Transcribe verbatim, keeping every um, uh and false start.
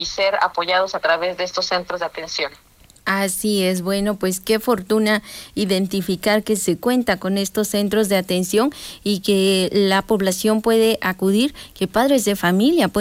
y ser apoyados a través de estos centros de atención. Así es, bueno, pues qué fortuna identificar que se cuenta con estos centros de atención y que la población puede acudir, que padres de familia pueden